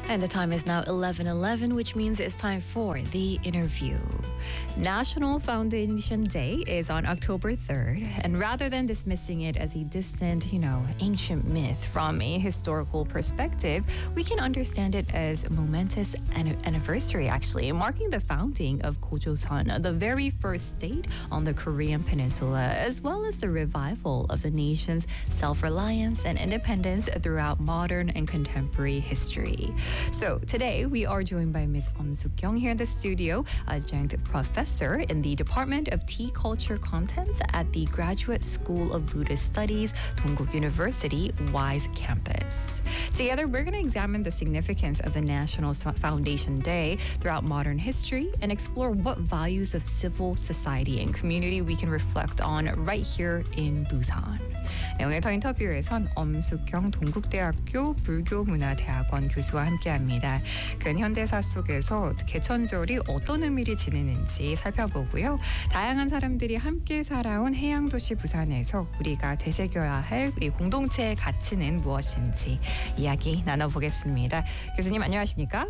And the time is now 11:11, which means it's time for the interview. National Foundation Day is on October 3rd, and rather than dismissing it as a distant, ancient myth from a historical perspective, we can understand it as a momentous anniversary, actually, marking the founding of Gojoseon, the very first state on the Korean peninsula, as well as the revival of the nation's self-reliance and independence throughout modern and contemporary history. So today we are joined by Ms. Suk-kyung here in the studio, adjunct professor in the Department of Tea Culture Contents at the Graduate School of Buddhist Studies, Dongguk University, WISE campus. Together, we're going to examine the significance of the National Foundation Day throughout modern history and explore what values of civil society and community we can reflect on right here in Busan. 네, 오늘 더 인터뷰에선 엄숙경 동국대학교 불교문화대학원 교수와 함께합니다. 근현대사 속에서 개천절이 어떤 의미를 지니는지 살펴보고요. 다양한 사람들이 함께 살아온 해양도시 부산에서 우리가 되새겨야 할 이 공동체의 가치는 무엇인지 이야기 나눠보겠습니다. 교수님 안녕하십니까?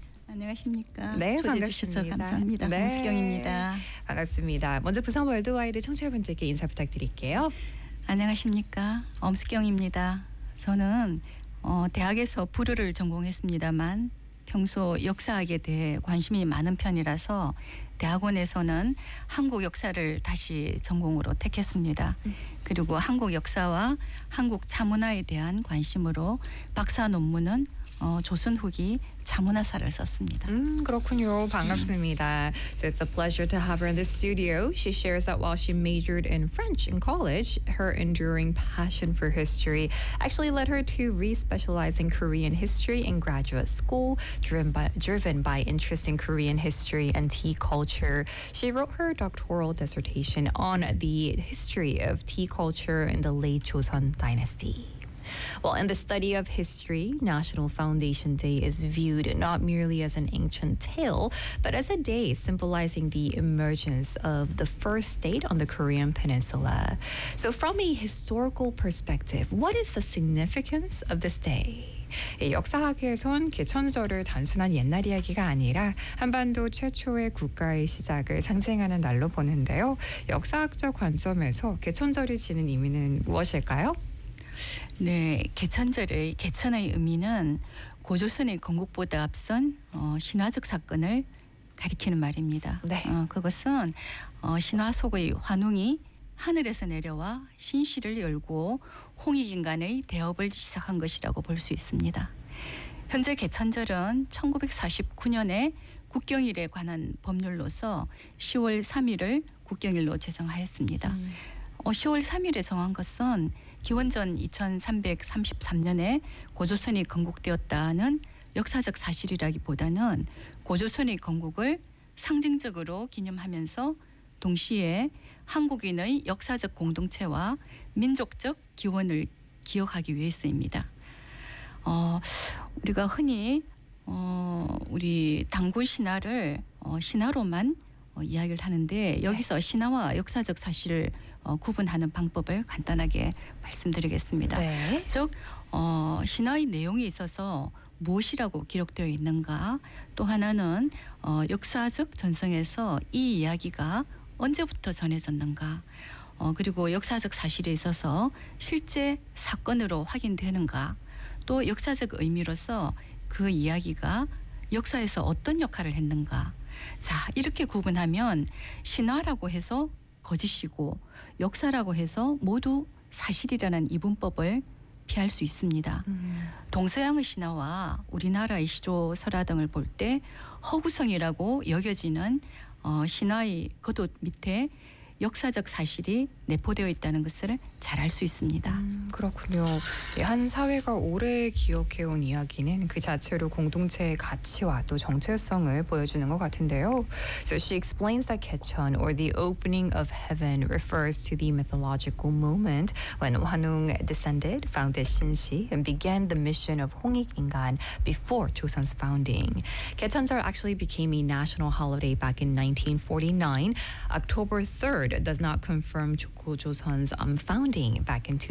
안녕하십니까? 네, 초대해 주셔서 감사합니다. 네, 엄숙경입니다. 반갑습니다. 먼저 부산 월드와이드 청취자분들께 인사 부탁드릴게요. 안녕하십니까? 엄숙경입니다. 저는 대학에서 불어를 전공했습니다만 평소 역사학에 대해 관심이 많은 편이라서 대학원에서는 한국 역사를 다시 전공으로 택했습니다. 그리고 한국 역사와 한국 차문화에 대한 관심으로 박사 논문은 조선 후기 차문화사를 썼습니다. 그렇군요. 반갑습니다. So it's a pleasure to have her in the studio. She shares that while she majored in French in college, her enduring passion for history actually led her to re-specialize in Korean history in graduate school, driven by interest in Korean history and tea culture. She wrote her doctoral dissertation on the history of tea culture in the late Joseon dynasty. Well, in the study of history, National Foundation Day is viewed not merely as an ancient tale, but as a day symbolizing the emergence of the first state on the Korean peninsula. So from a historical perspective, what is the significance of this day? 역사학에선 개천절을 단순한 옛날 이야기가 아니라 한반도 최초의 국가의 시작을 상징하는 날로 보는데요. 역사학적 관점에서 개천절이 지닌 의미는 무엇일까요? 네, 개천의 의미는 고조선의 건국보다 앞선 신화적 사건을 가리키는 말입니다. 네. 그것은 신화 속의 환웅이 하늘에서 내려와 신실을 열고 홍익인간의 대업을 시작한 것이라고 볼 수 있습니다. 현재 개천절은 1949년에 국경일에 관한 법률로서 10월 3일을 국경일로 제정하였습니다. 10월 3일에 정한 것은 기원전 2333년에 고조선이 건국되었다는 역사적 사실이라기보다는 고조선의 건국을 상징적으로 기념하면서 동시에 한국인의 역사적 공동체와 민족적 기원을 기억하기 위해서입니다. 우리가 흔히 우리 당군 신화를 신화로만 이야기를 하는데 여기서 신화와 역사적 사실을 구분하는 방법을 간단하게 말씀드리겠습니다. 네. 즉 신화의 내용이 있어서 무엇이라고 기록되어 있는가, 또 하나는 역사적 전성에서 이 이야기가 언제부터 전해졌는가, 그리고 역사적 사실에 있어서 실제 사건으로 확인되는가, 또 역사적 의미로서 그 이야기가 역사에서 어떤 역할을 했는가. 자, 이렇게 구분하면 신화라고 해서 거짓이고 역사라고 해서 모두 사실이라는 이분법을 피할 수 있습니다. 동서양의 신화와 우리나라의 시조 설화 등을 볼 때 허구성이라고 여겨지는 신화의 겉옷 밑에 역사적 사실이 내포되어 있다는 것을 잘 알 수 있습니다. 그렇군요. 한 사회가 오래 기억해온 이야기는 그 자체로 공동체의 가치와 또 정체성을 보여주는 것 같은데요. So she explains that Gaecheon, or the opening of heaven, refers to the mythological moment when Hwanung descended, founded Shinsi, and began the mission of 홍익인간 before Joseon's founding. Gaecheonjeol actually became a national holiday back in 1949. October 3rd does not confirm Joseon's founding back in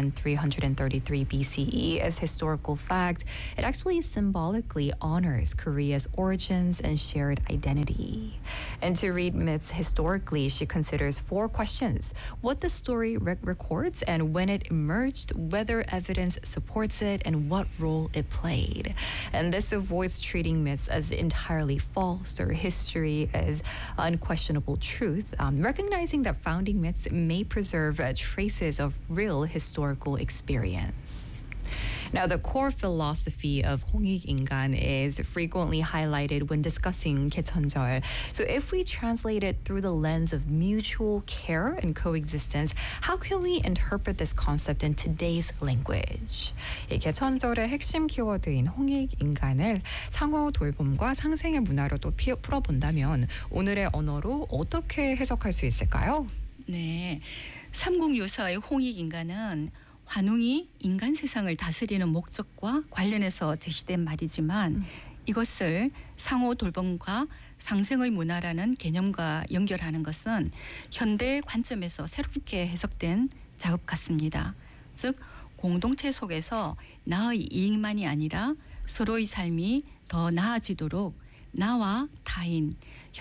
2333 BCE as historical fact, it actually symbolically honors Korea's origins and shared identity. And to read myths historically, she considers 4 questions: what the story records and when it emerged, whether evidence supports it, and what role it played. And this avoids treating myths as entirely false or history as unquestionable truth, recognizing that founding myths may preserve traces of real historical experience. Now, the core philosophy of 홍익인간 is frequently highlighted when discussing 개천절. So if we translate it through the lens of mutual care and coexistence, how can we interpret this concept in today's language? 이 개천절의 핵심 키워드인 홍익인간을 상호 돌봄과 상생의 문화로 또 풀어본다면 오늘의 언어로 어떻게 해석할 수 있을까요? 네, 삼국유사의 홍익인간은 환웅이 인간 세상을 다스리는 목적과 관련해서 제시된 말이지만 이것을 상호 돌봄과 상생의 문화라는 개념과 연결하는 것은 현대의 관점에서 새롭게 해석된 작업 같습니다. 즉 공동체 속에서 나의 이익만이 아니라 서로의 삶이 더 나아지도록 나와 타인,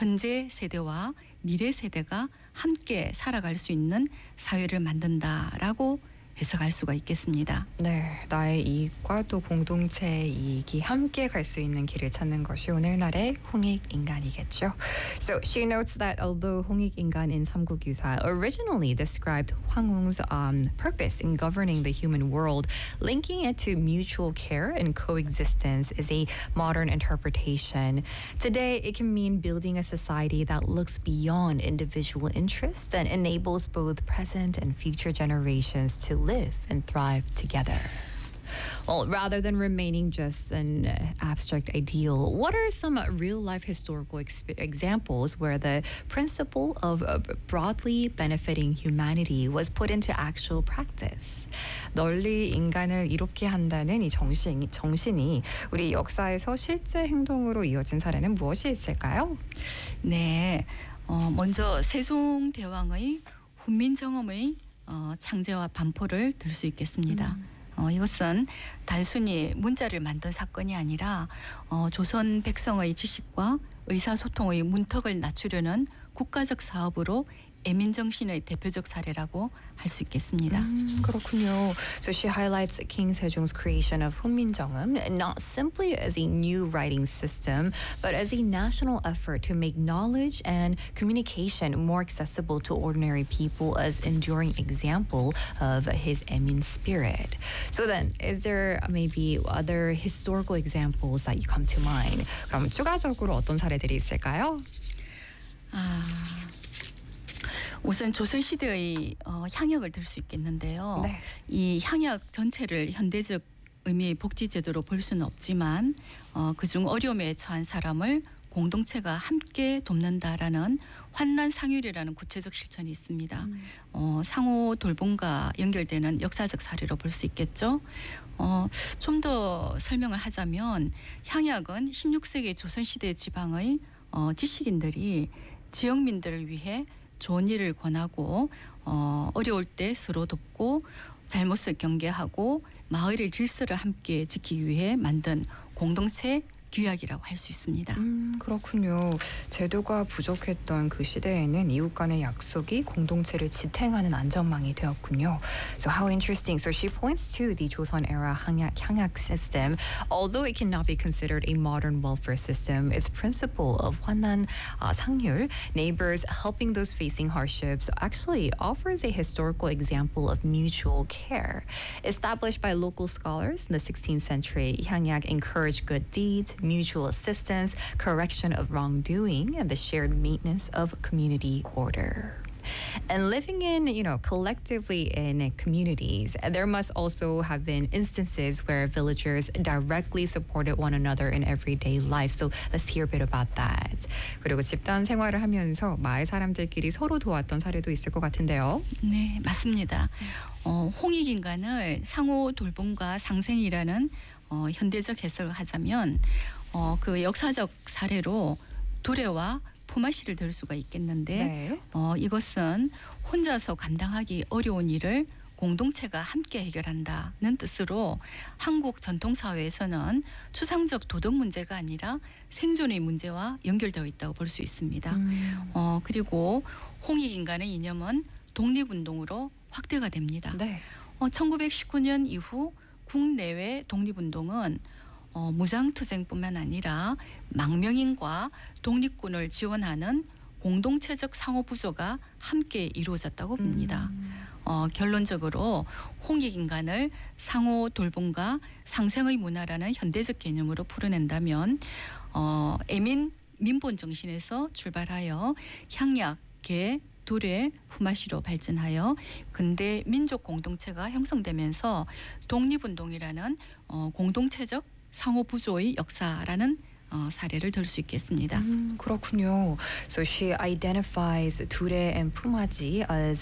현재 세대와 미래 세대가 함께 살아갈 수 있는 사회를 만든다라고 해석할 수가 있겠습니다. 네, 나의 이익과 또 공동체의 이익이 함께 갈 수 있는 길을 찾는 것이 오늘날의 홍익인간이겠죠. So she notes that although 홍익인간 in 삼국유사 originally described 황웅's purpose in governing the human world, linking it to mutual care and coexistence is a modern interpretation. Today, it can mean building a society that looks beyond individual interests and enables both present and future generations to live and thrive together. Well, rather than remaining just an abstract ideal, what are some real-life historical examples where the principle of broadly benefiting humanity was put into actual practice? 널리 인간을 이롭게 한다는 이 정신이 우리 역사에서 실제 행동으로 이어진 사례는 무엇이 있을까요? 네, 먼저 세종대왕의 훈민정음의 창제와 반포를 들 수 있겠습니다. 이것은 단순히 문자를 만든 사건이 아니라 조선 백성의 지식과 의사소통의 문턱을 낮추려는 국가적 사업으로 애민정신의 대표적 사례라고 할 수 있겠습니다. 그렇군요. So she highlights King Sejong's creation of 훈민정음 not simply as a new writing system, but as a national effort to make knowledge and communication more accessible to ordinary people as enduring example of his 애민 spirit. So then, is there maybe other historical examples that you come to mind? 그럼 추가적으로 어떤 사례들이 있을까요? 우선 조선시대의 향약을 들 수 있겠는데요. 네. 이 향약 전체를 현대적 의미의 복지제도로 볼 수는 없지만 그중 어려움에 처한 사람을 공동체가 함께 돕는다라는 환난상율이라는 구체적 실천이 있습니다. 상호 돌봄과 연결되는 역사적 사례로 볼 수 있겠죠. 좀 더 설명을 하자면 향약은 16세기 조선시대 지방의 지식인들이 지역민들을 위해 좋은 일을 권하고 어려울 때 서로 돕고 잘못을 경계하고 마을의 질서를 함께 지키기 위해 만든 공동체 규약이라고 할 수 있습니다. 그렇군요. 제도가 부족했던 그 시대에는 이웃 간의 약속이 공동체를 지탱하는 안전망이 되었군요. So how interesting. So she points to the Joseon era 향약 system. Although it cannot be considered a modern welfare system, its principle of 환난 상율, neighbors helping those facing hardships, actually offers a historical example of mutual care. Established by local scholars in the 16th century, 향약 encouraged good deeds, mutual assistance, correction of wrongdoing, and the shared maintenance of community order. And living in, collectively in communities, there must also have been instances where villagers directly supported one another in everyday life. So let's hear a bit about that. 그리고 집단 생활을 하면서 마을 사람들끼리 서로 도왔던 사례도 있을 것 같은데요. 네, 맞습니다. 홍익인간을 상호 돌봄과 상생이라는 현대적 해석을 하자면 그 역사적 사례로 두레와 품앗이를 들 수가 있겠는데 네. 이것은 혼자서 감당하기 어려운 일을 공동체가 함께 해결한다는 뜻으로 한국 전통사회에서는 추상적 도덕 문제가 아니라 생존의 문제와 연결되어 있다고 볼 수 있습니다. 그리고 홍익인간의 이념은 독립운동으로 확대가 됩니다. 네. 1919년 이후 국내외 독립운동은 무장투쟁뿐만 아니라 망명인과 독립군을 지원하는 공동체적 상호부조가 함께 이루어졌다고 봅니다. 결론적으로 홍익인간을 상호 돌봄과 상생의 문화라는 현대적 개념으로 풀어낸다면 애민 민본 정신에서 출발하여 향약, 개, 둘의 품앗이로 발전하여 근대 민족 공동체가 형성되면서 독립운동이라는 공동체적 상호부조의 역사라는 사례를 들 수 있겠습니다. 그렇군요. So she identifies Ture and Pumaji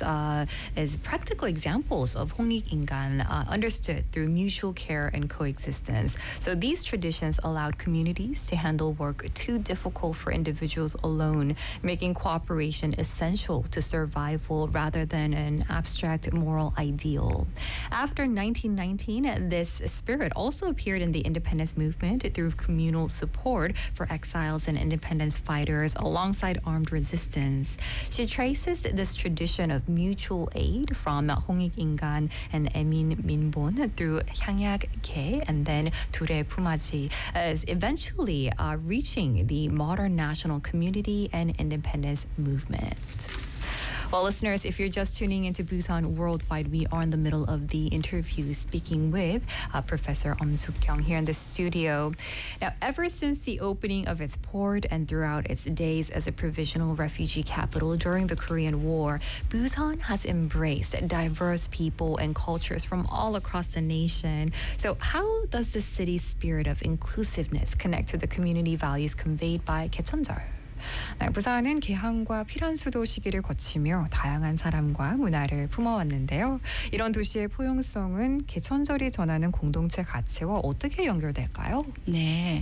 as practical examples of 홍익인간 understood through mutual care and coexistence. So these traditions allowed communities to handle work too difficult for individuals alone, making cooperation essential to survival rather than an abstract moral ideal. After 1919, this spirit also appeared in the independence movement through communal support for exiles and independence fighters alongside armed resistance. She traces this tradition of mutual aid from 홍익인간 and Emin Minbon through 향약 개 and then Ture Pumaji as eventually reaching the modern national community and independence movement. Well, listeners, if you're just tuning into Busan Worldwide, we are in the middle of the interview speaking with Professor Suk-kyung here in the studio. Now, ever since the opening of its port and throughout its days as a provisional refugee capital during the Korean War, Busan has embraced diverse people and cultures from all across the nation. So how does the city's spirit of inclusiveness connect to the community values conveyed by 개천절? 네, 부산은 개항과 피란수도 시기를 거치며 다양한 사람과 문화를 품어왔는데요. 이런 도시의 포용성은 개천절이 전하는 공동체 가치와 어떻게 연결될까요? 네,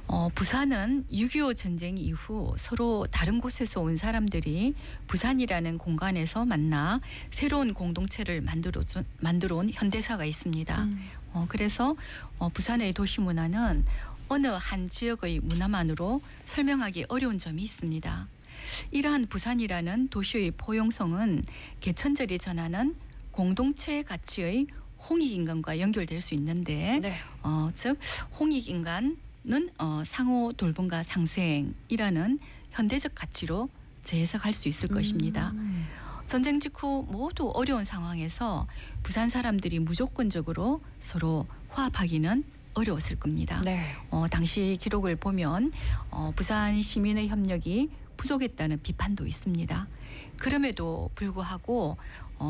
부산은 6.25 전쟁 이후 서로 다른 곳에서 온 사람들이 부산이라는 공간에서 만나 새로운 공동체를 만들어 온 현대사가 있습니다. 그래서 부산의 도시 문화는 어느 한 지역의 문화만으로 설명하기 어려운 점이 있습니다. 이러한 부산이라는 도시의 포용성은 개천절이 전하는 공동체 가치의 홍익인간과 연결될 수 있는데 네. 즉 홍익인간은 상호 돌봄과 상생이라는 현대적 가치로 재해석할 수 있을 것입니다. 전쟁 직후 모두 어려운 상황에서 부산 사람들이 무조건적으로 서로 화합하기는 어려웠을 겁니다. 네. 당시 기록을 보면 부산 시민의 협력이 부족했다는 비판도 있습니다. 그럼에도 불구하고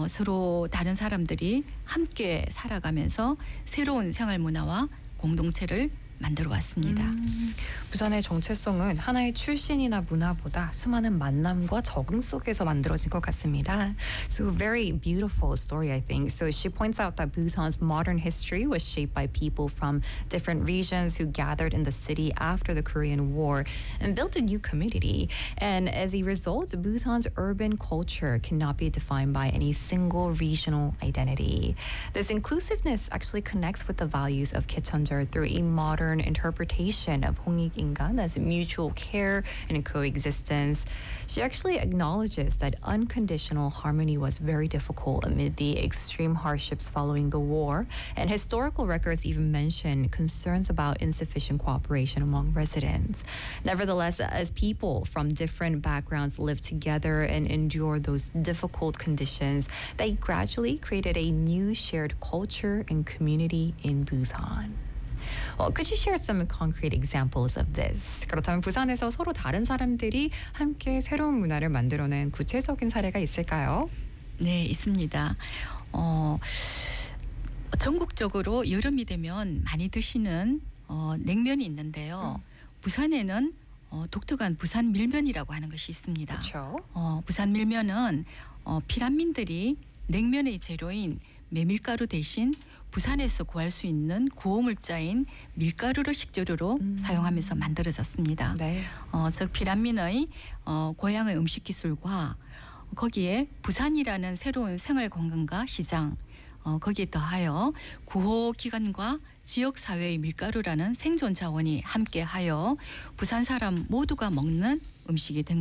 서로 다른 사람들이 함께 살아가면서 새로운 생활 문화와 공동체를 만들어 왔습니다. 부산의 정체성은 하나의 출신이나 문화보다 수많은 만남과 적응 속에서 만들어진 것 같습니다. So very beautiful story, I think. So she points out that Busan's modern history was shaped by people from different regions who gathered in the city after the Korean War and built a new community. And as a result, Busan's urban culture cannot be defined by any single regional identity. This inclusiveness actually connects with the values of 개천절 through a modern interpretation of 홍익인간 as mutual care and coexistence. She actually acknowledges that unconditional harmony was very difficult amid the extreme hardships following the war, and historical records even mention concerns about insufficient cooperation among residents. Nevertheless, as people from different backgrounds live together and endure those difficult conditions, they gradually created a new shared culture and community in Busan. Well, could you share some concrete examples of this? 그렇다면 부산에서 서로 다른 사람들이 함께 새로운 문화를 만들어낸 구체적인 사례가 있을까요? 네, 있습니다. 전국적으로 여름이 되면 많이 드시는 냉면이 있는데요. 부산에는 독특한 부산 밀면이라고 하는 것이 있습니다. 그렇죠. 부산 밀면은 피란민들이 냉면의 재료인 메밀가루 대신 부산에서 구할 수 있는 구호물자인 밀가루를 식재료로 사용하면서 만들어졌습니다. 네. 즉 피란민의 고향의 음식 기술과 거기에 부산이라는 새로운 생활 관광과 시장 거기에 더하여 구호 기관과 지역 사회의 밀가루라는 생존 자원이 함께하여 부산 사람 모두가 먹는 음식이 된